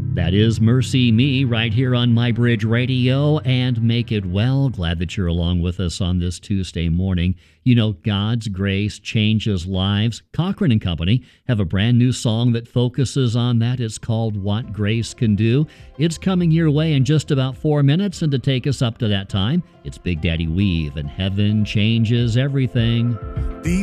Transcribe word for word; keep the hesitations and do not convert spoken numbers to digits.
That is Mercy Me right here on My Bridge Radio and Make It Well. Glad that you're along with us on this Tuesday morning. You know, God's grace changes lives. Cochran and Company have a brand new song that focuses on that. It's called What Grace Can Do. It's coming your way in just about four minutes, and to take us up to that time, it's Big Daddy Weave and Heaven Changes Everything.